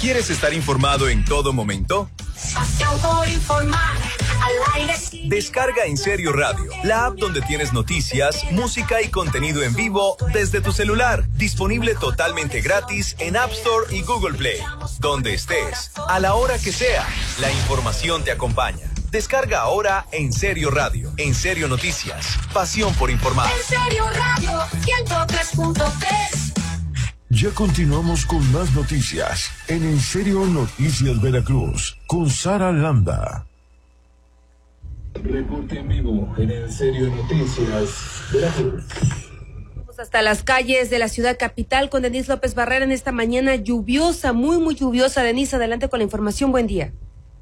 ¿Quieres estar informado en todo momento? Pasión por informar. Al aire. Descarga En Serio Radio, la app donde tienes noticias, música y contenido en vivo desde tu celular. Disponible totalmente gratis en App Store y Google Play. Donde estés, a la hora que sea, la información te acompaña. Descarga ahora En Serio Radio. En Serio Noticias. Pasión por informar. En Serio Radio 103.3. Ya continuamos con más noticias en Serio Noticias Veracruz con Sara Landa. Reporte en vivo en En Serio Noticias Veracruz. Vamos hasta las calles de la ciudad capital con Denise López Barrera en esta mañana lluviosa, muy lluviosa. Denise, adelante con la información. Buen día.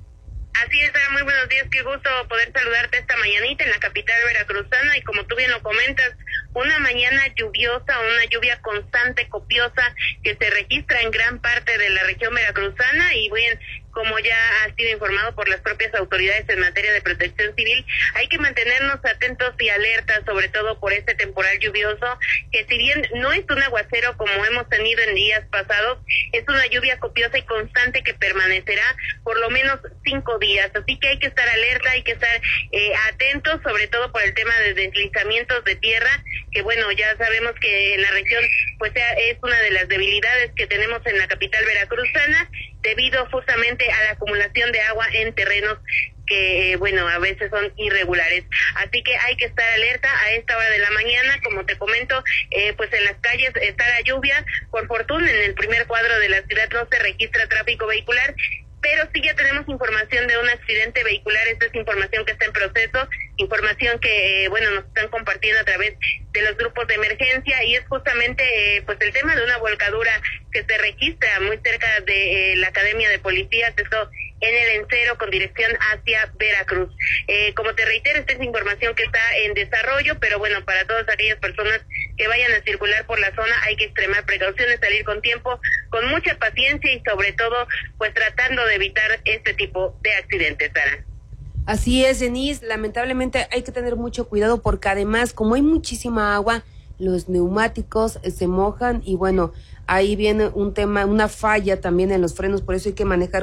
Así es, muy buenos días, qué gusto poder saludarte esta mañanita en la capital veracruzana y como tú bien lo comentas, una mañana lluviosa, una lluvia constante, copiosa, que se registra en gran parte de la región veracruzana y bien, como ya ha sido informado por las propias autoridades en materia de protección civil, hay que mantenernos atentos y alertas, sobre todo por este temporal lluvioso, que si bien no es un aguacero como hemos tenido en días pasados, es una lluvia copiosa y constante que permanecerá por lo menos 5 días, así que hay que estar alerta, hay que estar atentos, sobre todo por el tema de deslizamientos de tierra, que bueno, ya sabemos que en la región pues es una de las debilidades que tenemos en la capital veracruzana, debido justamente a la acumulación de agua en terrenos que, bueno, a veces son irregulares. Así que hay que estar alerta a esta hora de la mañana, como te comento, pues en las calles está la lluvia. Por fortuna, en el primer cuadro de la ciudad no se registra tráfico vehicular, pero sí ya tenemos información de un accidente vehicular. Esta es información que está en proceso, información que, bueno, nos están compartiendo a través de los grupos de emergencia y es justamente, pues el tema de una volcadura que se registra muy cerca de la Academia de Policías, esto en el Encero con dirección hacia Veracruz. Como te reitero, esta es información que está en desarrollo, pero bueno, para todas aquellas personas que vayan a circular por la zona hay que extremar precauciones, salir con tiempo, con mucha paciencia y sobre todo, pues tratando de evitar este tipo de accidentes, Sara. Así es, Denise, lamentablemente hay que tener mucho cuidado porque además, como hay muchísima agua, los neumáticos se mojan y bueno, ahí viene un tema, una falla también en los frenos, por eso hay que manejar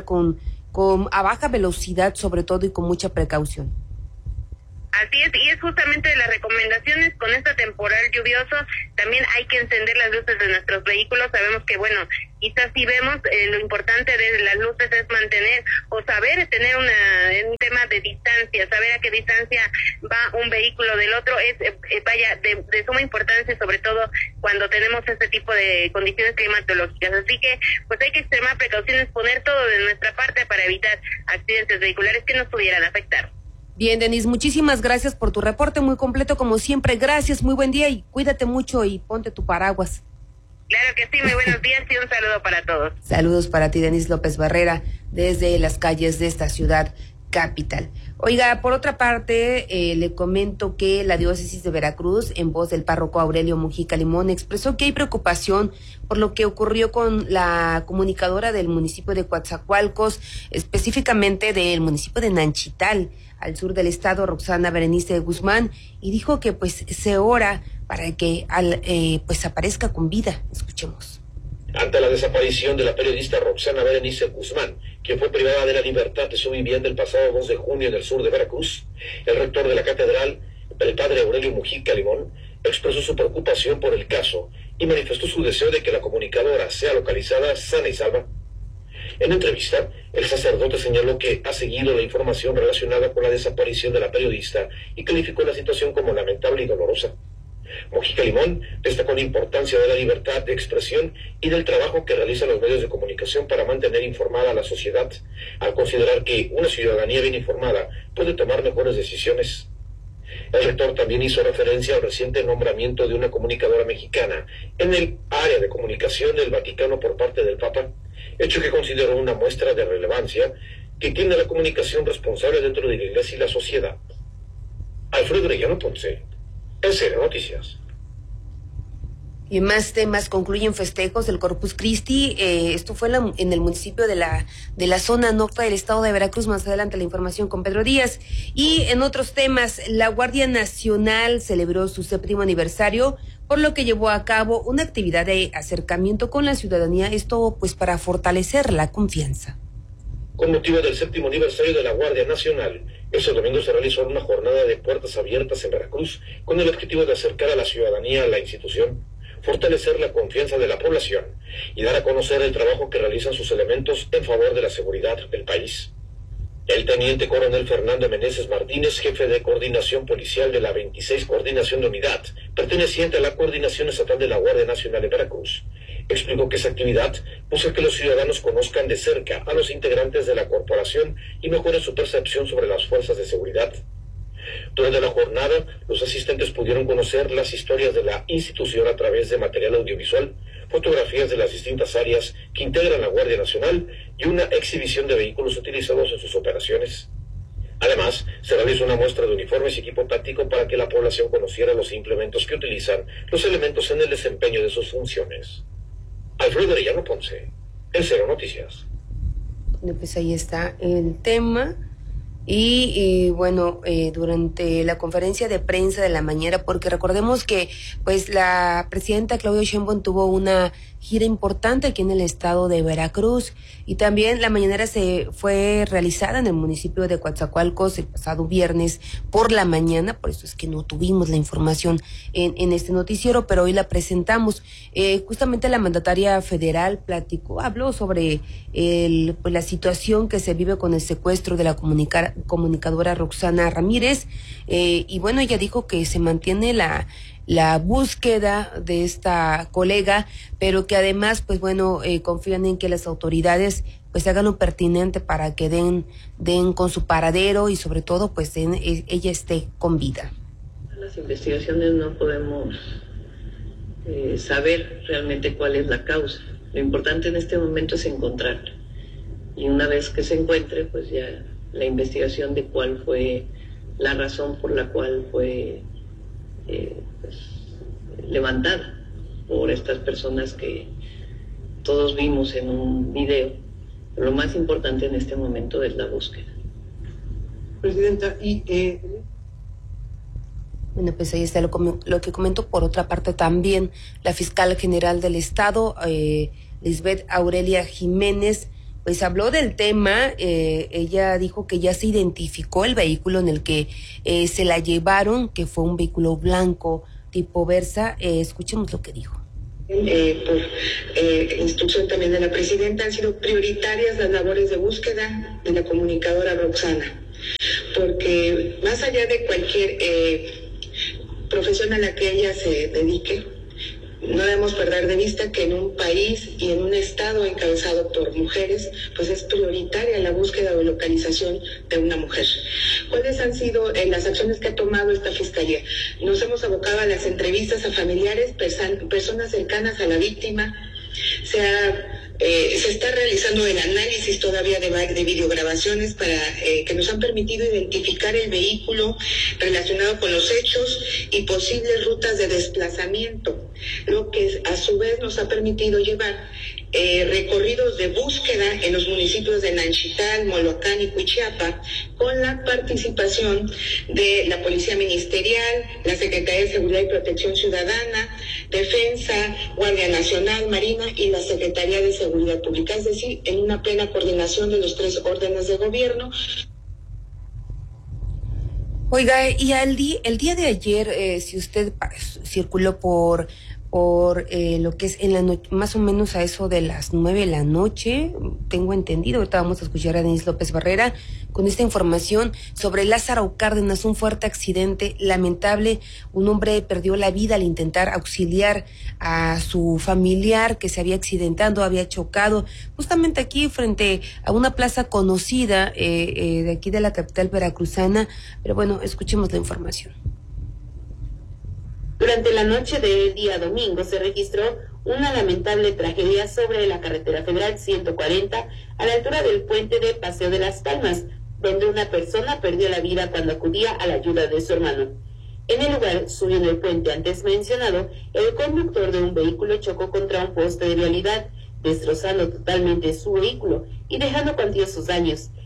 a baja velocidad sobre todo y con mucha precaución. Así es, y es justamente de las recomendaciones con esta temporal lluvioso, también hay que encender las luces de nuestros vehículos. Sabemos que, bueno, quizás si vemos, lo importante de las luces es mantener o saber tener un tema de distancia, saber a qué distancia va un vehículo del otro, es de suma importancia, sobre todo cuando tenemos este tipo de condiciones climatológicas. Así que, pues hay que extremar precauciones, poner todo de nuestra parte para evitar accidentes vehiculares que nos pudieran afectar. Bien, Denise, muchísimas gracias por tu reporte, muy completo como siempre. Gracias, muy buen día y cuídate mucho y ponte tu paraguas. Claro que sí, muy buenos días y un saludo para todos. Saludos para ti, Denise López Barrera, desde las calles de esta ciudad capital. Oiga, por otra parte, le comento que la diócesis de Veracruz, en voz del párroco Aurelio Mujica Limón, expresó que hay preocupación por lo que ocurrió con la comunicadora del municipio de Coatzacoalcos, específicamente del municipio de Nanchital, al sur del estado, Roxana Berenice Guzmán, y dijo que pues se ora para que pues aparezca con vida. Escuchemos. Ante la desaparición de la periodista Roxana Berenice Guzmán, quien fue privada de la libertad de su vivienda el pasado 2 de junio en el sur de Veracruz, el rector de la catedral, el padre Aurelio Mujica Limón, expresó su preocupación por el caso y manifestó su deseo de que la comunicadora sea localizada sana y salva. En entrevista, el sacerdote señaló que ha seguido la información relacionada con la desaparición de la periodista y calificó la situación como lamentable y dolorosa. Mujica Limón destacó la importancia de la libertad de expresión y del trabajo que realizan los medios de comunicación para mantener informada a la sociedad, al considerar que una ciudadanía bien informada puede tomar mejores decisiones. El rector también hizo referencia al reciente nombramiento de una comunicadora mexicana en el área de comunicación del Vaticano por parte del Papa, hecho que consideró una muestra de relevancia que tiene la comunicación responsable dentro de la Iglesia y la sociedad. Alfredo Arellano Ponce, En Serio Noticias. Y más temas, concluyen festejos del Corpus Christi. Esto fue en el municipio de la zona norte del estado de Veracruz. Más adelante la información con Pedro Díaz. Y en otros temas, la Guardia Nacional celebró su 7º aniversario por lo que llevó a cabo una actividad de acercamiento con la ciudadanía, esto pues para fortalecer la confianza. Con motivo del 7º aniversario de la Guardia Nacional, este domingo se realizó una jornada de puertas abiertas en Veracruz con el objetivo de acercar a la ciudadanía a la institución, fortalecer la confianza de la población y dar a conocer el trabajo que realizan sus elementos en favor de la seguridad del país. El teniente coronel Fernando Meneses Martínez, jefe de coordinación policial de la 26 Coordinación de Unidad, perteneciente a la Coordinación Estatal de la Guardia Nacional de Veracruz, explicó que esa actividad busca que los ciudadanos conozcan de cerca a los integrantes de la corporación y mejoren su percepción sobre las fuerzas de seguridad. Durante la jornada, los asistentes pudieron conocer las historias de la institución a través de material audiovisual, fotografías de las distintas áreas que integran la Guardia Nacional y una exhibición de vehículos utilizados en sus operaciones. Además, se realizó una muestra de uniformes y equipo táctico para que la población conociera los implementos que utilizan los elementos en el desempeño de sus funciones. Alfredo Arellano Ponce, El Cero Noticias. Bueno, pues ahí está el tema. Y bueno, durante la conferencia de prensa de la mañana, porque recordemos que pues la presidenta Claudia Sheinbaum tuvo una gira importante aquí en el estado de Veracruz, y también la mañanera se fue realizada en el municipio de Coatzacoalcos el pasado viernes por la mañana, por eso es que no tuvimos la información en este noticiero, pero hoy la presentamos. Justamente la mandataria federal habló sobre pues la situación que se vive con el secuestro de la comunicadora Roxana Ramírez, y bueno, ella dijo que se mantiene la búsqueda de esta colega, pero que además, pues bueno, confían en que las autoridades pues hagan lo pertinente para que den con su paradero y sobre todo pues ella esté con vida. Las investigaciones no podemos saber realmente cuál es la causa. Lo importante en este momento es encontrarla. Y una vez que se encuentre, pues ya la investigación de cuál fue la razón por la cual fue pues, levantada por estas personas que todos vimos en un video. Lo más importante en este momento es la búsqueda. Presidenta, Bueno, pues ahí está lo que comento. Por otra parte, también la fiscal general del estado, Lisbeth Aurelia Jiménez, pues habló del tema. Ella dijo que ya se identificó el vehículo en el que se la llevaron, que fue un vehículo blanco tipo Versa. Escuchemos lo que dijo. Por instrucción también de la presidenta, han sido prioritarias las labores de búsqueda de la comunicadora Roxana, porque más allá de cualquier profesión a la que ella se dedique, no debemos perder de vista que en un país y en un estado encabezado por mujeres, pues es prioritaria la búsqueda o localización de una mujer. ¿Cuáles han sido las acciones que ha tomado esta fiscalía? Nos hemos abocado a las entrevistas a familiares, personas cercanas a la víctima. Se está realizando el análisis todavía de videograbaciones para que nos han permitido identificar el vehículo relacionado con los hechos y posibles rutas de desplazamiento, lo que a su vez nos ha permitido llevar recorridos de búsqueda en los municipios de Nanchital, Moloacán y Cuichiapa, con la participación de la Policía Ministerial, la Secretaría de Seguridad y Protección Ciudadana, Defensa, Guardia Nacional, Marina y la Secretaría de Seguridad Pública, es decir, en una plena coordinación de los 3 órdenes de gobierno. Oiga, y el día de ayer, si usted circuló por lo que es en la noche, más o menos a eso de las 9 de la noche, tengo entendido. Ahorita vamos a escuchar a Denis López Barrera con esta información sobre Lázaro Cárdenas, un fuerte accidente lamentable. Un hombre perdió la vida al intentar auxiliar a su familiar que se había accidentado, había chocado justamente aquí frente a una plaza conocida de aquí de la capital veracruzana. Pero bueno, escuchemos la información. Durante la noche del día domingo se registró una lamentable tragedia sobre la carretera federal 140 a la altura del puente de Paseo de las Palmas, donde una persona perdió la vida cuando acudía a la ayuda de su hermano. En el lugar, subiendo el puente antes mencionado, el conductor de un vehículo chocó contra un poste de vialidad, destrozando totalmente su vehículo y dejando cuantiosos daños.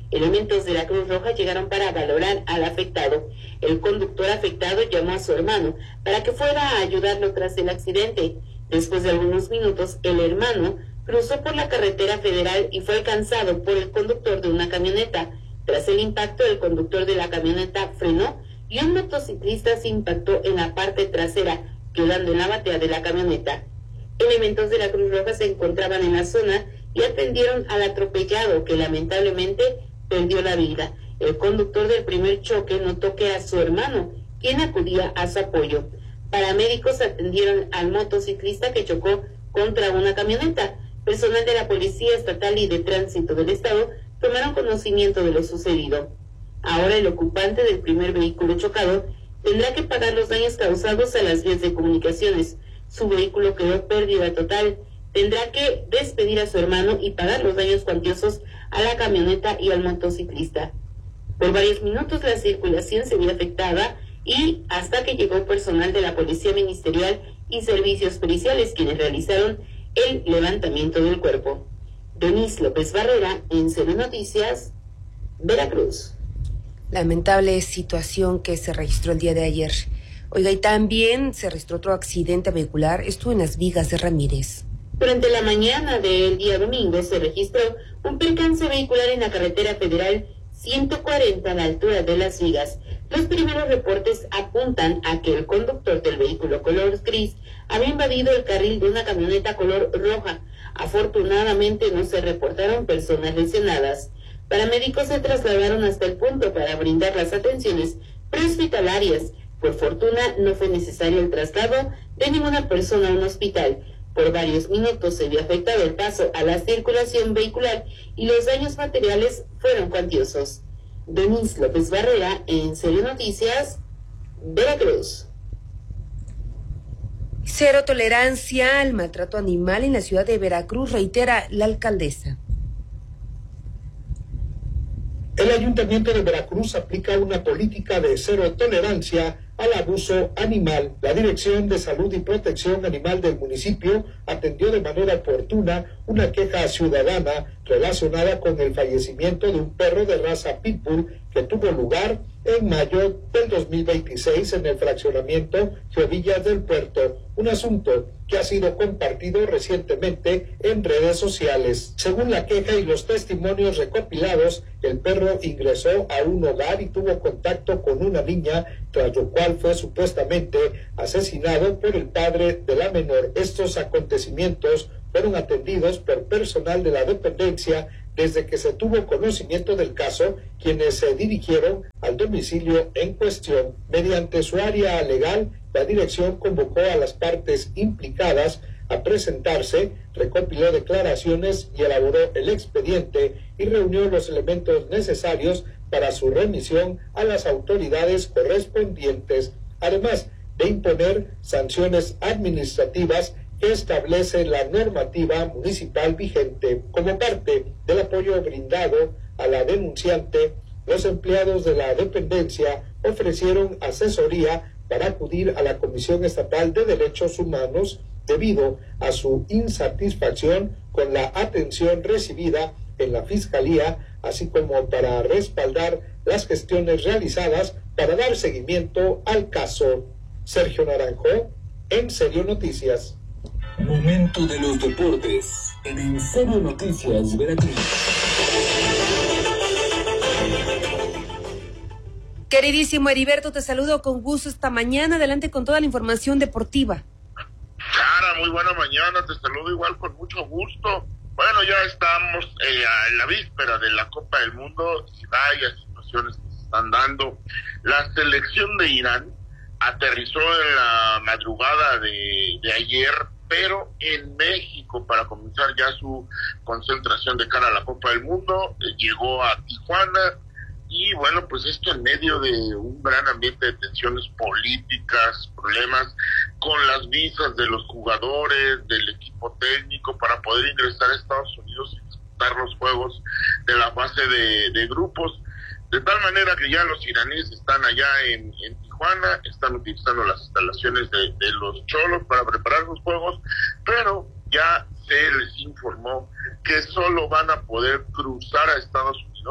Elementos de la Cruz Roja llegaron para valorar al afectado. El conductor afectado llamó a su hermano para que fuera a ayudarlo tras el accidente. Después de algunos minutos, el hermano cruzó por la carretera federal y fue alcanzado por el conductor de una camioneta. Tras el impacto, el conductor de la camioneta frenó y un motociclista se impactó en la parte trasera, quedando en la batea de la camioneta. Elementos de la Cruz Roja se encontraban en la zona y atendieron al atropellado, que lamentablemente perdió la vida. El conductor del primer choque notó que era su hermano quien acudía a su apoyo. Paramédicos atendieron al motociclista que chocó contra una camioneta. Personal de la Policía Estatal y de Tránsito del Estado tomaron conocimiento de lo sucedido. Ahora el ocupante del primer vehículo chocado tendrá que pagar los daños causados a las vías de comunicaciones. Su vehículo quedó pérdida total. Tendrá que despedir a su hermano y pagar los daños cuantiosos a la camioneta y al motociclista. Por varios minutos la circulación se vio afectada y hasta que llegó personal de la Policía Ministerial y servicios periciales, quienes realizaron el levantamiento del cuerpo. Denise López Barrera, en CB Noticias, Veracruz. Lamentable situación que se registró el día de ayer. Oiga, y también se registró otro accidente vehicular, esto en Las Vigas de Ramírez. Durante la mañana del día domingo se registró un percance vehicular en la carretera federal 140 a la altura de Las Vigas. Los primeros reportes apuntan a que el conductor del vehículo color gris había invadido el carril de una camioneta color roja. Afortunadamente no se reportaron personas lesionadas. Paramédicos se trasladaron hasta el punto para brindar las atenciones prehospitalarias. Por fortuna no fue necesario el traslado de ninguna persona a un hospital. Por varios minutos se vio afectado el paso a la circulación vehicular y los daños materiales fueron cuantiosos. Denise López Barrera, en CB Noticias, Veracruz. Cero tolerancia al maltrato animal en la ciudad de Veracruz, reitera la alcaldesa. El Ayuntamiento de Veracruz aplica una política de cero tolerancia al abuso animal. La Dirección de Salud y Protección Animal del municipio atendió de manera oportuna una queja ciudadana relacionada con el fallecimiento de un perro de raza Pitbull que tuvo lugar en mayo del 2026 en el fraccionamiento Geovillas del Puerto, un asunto que ha sido compartido recientemente en redes sociales. Según la queja y los testimonios recopilados, el perro ingresó a un hogar y tuvo contacto con una niña, tras lo cual fue supuestamente asesinado por el padre de la menor. Estos acontecimientos fueron atendidos por personal de la dependencia desde que se tuvo conocimiento del caso, quienes se dirigieron al domicilio en cuestión. Mediante su área legal, la dirección convocó a las partes implicadas a presentarse, recopiló declaraciones y elaboró el expediente y reunió los elementos necesarios para su remisión a las autoridades correspondientes, además de imponer sanciones administrativas que establece la normativa municipal vigente. Como parte del apoyo brindado a la denunciante, los empleados de la dependencia ofrecieron asesoría para acudir a la Comisión Estatal de Derechos Humanos debido a su insatisfacción con la atención recibida en la Fiscalía, así como para respaldar las gestiones realizadas para dar seguimiento al caso. Sergio Naranjo, En Serio Noticias. Momento de los deportes en Serio Noticias Veracruz. Queridísimo Heriberto, te saludo con gusto esta mañana. Adelante con toda la información deportiva. Sara, muy buena mañana, te saludo igual con mucho gusto. Bueno, ya estamos en la víspera de la Copa del Mundo y varias situaciones que se están dando. La selección de Irán aterrizó en la madrugada de ayer, pero en México para comenzar ya su concentración de cara a la Copa del Mundo. Llegó a Tijuana y bueno, pues esto en medio de un gran ambiente de tensiones políticas, problemas con las visas de los jugadores, del equipo técnico para poder ingresar a Estados Unidos y disputar los juegos de la fase de grupos, de tal manera que ya los iraníes están allá en Tijuana, están utilizando las instalaciones de los Cholos para preparar los juegos, pero ya se les informó que solo van a poder cruzar a Estados Unidos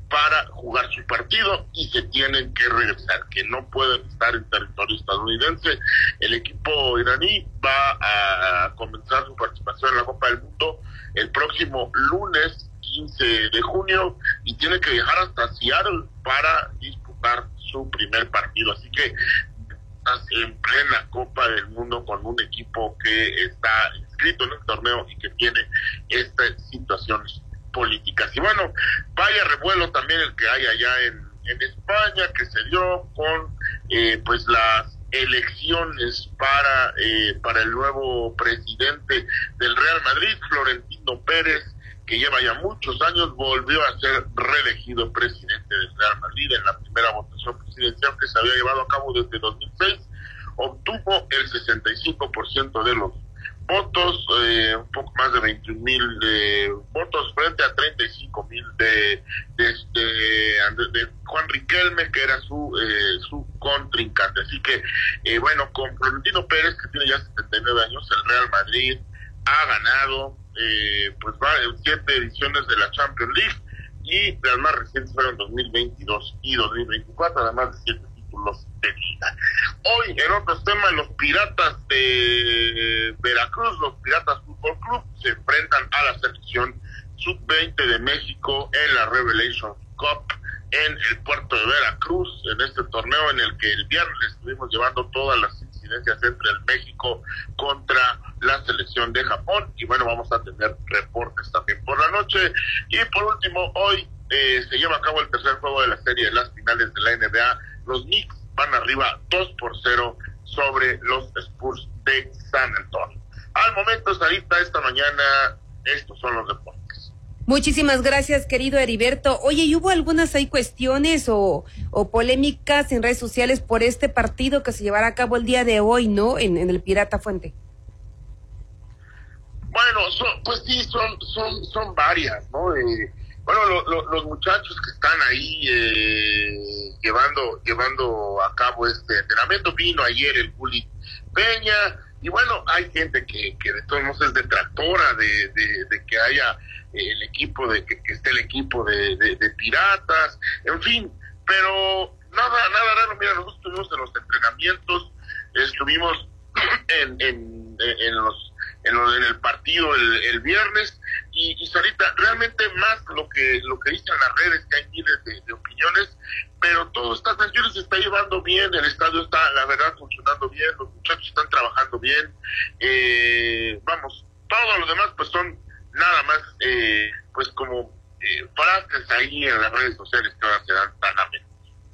para jugar su partido y se tienen que regresar, que no pueden estar en territorio estadounidense. El equipo iraní va a comenzar su participación en la Copa del Mundo el próximo lunes 15 de junio y tiene que viajar hasta Seattle para disputar su primer partido. Así que en plena Copa del Mundo con un equipo que está inscrito en el torneo y que tiene estas situaciones políticas. Y bueno, vaya revuelo también el que hay allá en España, que se dio con pues las elecciones para el nuevo presidente del Real Madrid, Florentino Pérez, que lleva ya muchos años, volvió a ser reelegido presidente del Real Madrid en la primera votación presidencial que se había llevado a cabo desde 2006, obtuvo el 65% de los votos, un poco más de 21,000 votos frente a 35,000 de Juan Riquelme, que era su contrincante. Así que, bueno, con Florentino Pérez, que tiene ya 79 años, el Real Madrid ha ganado pues 7 ediciones de la Champions League, y las más recientes fueron 2022 y 2024, además de 7 títulos de liga. Hoy, en otros temas, los Piratas de Veracruz, los Piratas Fútbol Club, se enfrentan a la selección sub-20 de México en la Revelation Cup en el puerto de Veracruz, en este torneo en el que el viernes estuvimos llevando todas las incidencias entre el México contra la selección de Japón, y bueno, vamos a tener reportes también por la noche. Y por último, hoy se lleva a cabo el tercer juego de la serie de las finales de la NBA. Los Knicks van arriba 2-0 sobre los Spurs de San Antonio. Al momento, Sarita, esta mañana, estos son los deportes. Muchísimas gracias, querido Heriberto. Oye, ¿y hubo algunas ahí cuestiones o polémicas en redes sociales por este partido que se llevará a cabo el día de hoy, ¿no? En el Pirata Fuente. Bueno, pues sí, son varias, ¿no? Bueno, los muchachos que están ahí llevando a cabo este entrenamiento, vino ayer el Juli Peña, y bueno, hay gente que de todos modos es detractora de que haya el equipo, de que esté el equipo de Piratas, en fin, pero nada raro. Mira, nosotros estuvimos en los entrenamientos, estuvimos en el partido el viernes, y Sarita, realmente más lo que dicen las redes, que hay miles de opiniones, pero todo está tranquilo, se está llevando bien, el estadio está, la verdad, funcionando bien, los muchachos están trabajando bien, vamos, todo lo demás pues son nada más pues como frases ahí en las redes sociales que ahora se dan tan a menudo.